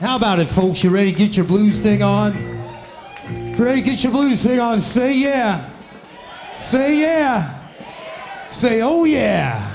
How about it, folks? You ready to get your blues thing on? If you're ready to get your blues thing on, say yeah. Say yeah. Say oh yeah.